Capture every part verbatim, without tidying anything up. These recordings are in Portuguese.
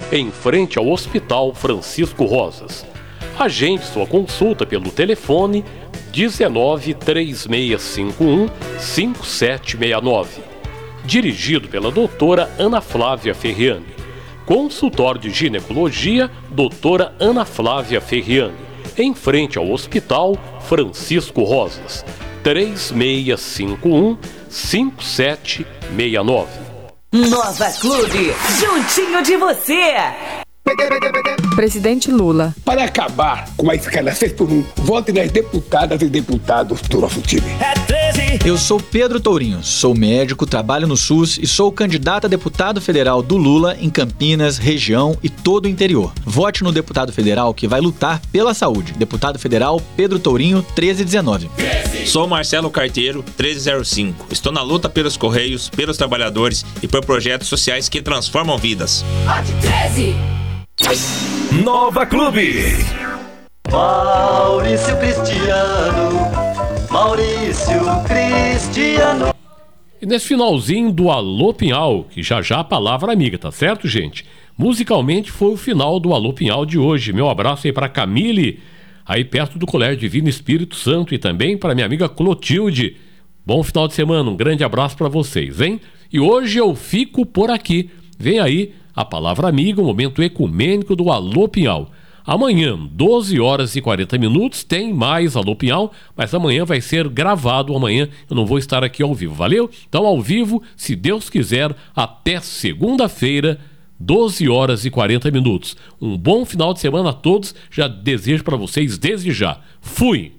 em frente ao Hospital Francisco Rosas. Agende sua consulta pelo telefone dezenove, três seis cinco um, cinco sete seis nove. Dirigido pela doutora Ana Flávia Ferriani. Consultório de ginecologia, doutora Ana Flávia Ferriani, em frente ao Hospital Francisco Rosas. três seis cinco um, cinco sete seis nove. Nova Clube, juntinho de você. Presidente Lula. Para acabar com a escala seis por um, vote nas deputadas e deputados do nosso time. É treze. Eu sou Pedro Tourinho, sou médico, trabalho no SUS e sou candidato a deputado federal do Lula em Campinas, região e todo o interior. Vote no deputado federal que vai lutar pela saúde. Deputado federal Pedro Tourinho, treze dezenove. Sou Marcelo Carteiro, treze zero cinco. Estou na luta pelos Correios, pelos trabalhadores e por projetos sociais que transformam vidas. Vote treze. Nova Clube. Maurício Cristiano, Maurício Cristiano. E nesse finalzinho do Alô Pinhal, que já já a palavra amiga, tá certo, gente? Musicalmente foi o final do Alô Pinhal de hoje. Meu abraço aí para Camille, aí perto do Colégio Divino Espírito Santo, e também para minha amiga Clotilde. Bom final de semana, um grande abraço para vocês, hein? E hoje eu fico por aqui. Vem aí a palavra amiga, o momento ecumênico do Alô Pinhal. Amanhã, doze horas e quarenta minutos, tem mais Alô Pinhal, mas amanhã vai ser gravado, amanhã eu não vou estar aqui ao vivo, valeu? Então, ao vivo, se Deus quiser, até segunda-feira, doze horas e quarenta minutos. Um bom final de semana a todos, já desejo para vocês desde já. Fui!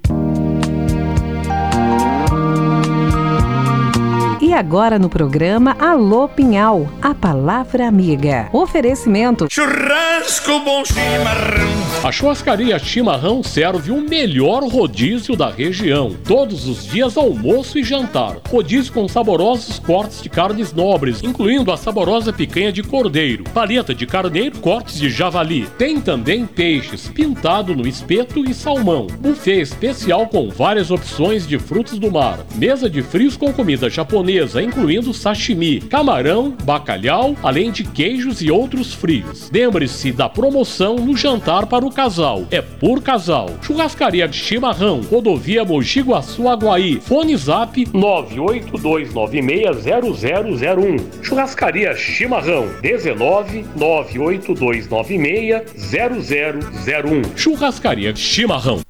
E agora no programa Alô Pinhal, a palavra amiga. Oferecimento Churrasco Bom Chimarrão. A churrascaria Chimarrão serve o melhor rodízio da região. Todos os dias almoço e jantar. Rodízio com saborosos cortes de carnes nobres, incluindo a saborosa picanha de cordeiro, paleta de carneiro, cortes de javali. Tem também peixes, pintado no espeto e salmão. Buffet especial com várias opções de frutos do mar. Mesa de frios com comida japonesa, incluindo sashimi, camarão, bacalhau, além de queijos e outros frios. Lembre-se da promoção no jantar para o casal. É por casal. Churrascaria de Chimarrão, rodovia Mogi Guaçu Aguaí. Fone Zap nove oito dois nove seis zero zero zero um. Churrascaria Chimarrão dezenove, nove oito dois nove seis zero zero zero um. Churrascaria Chimarrão.